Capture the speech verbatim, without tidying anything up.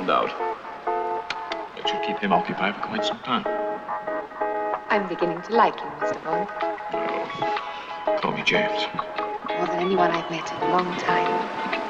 no doubt. That should keep him occupied for quite some time. I'm beginning to like you, Mister Bond. Oh, call me James. More than anyone I've met in a long time.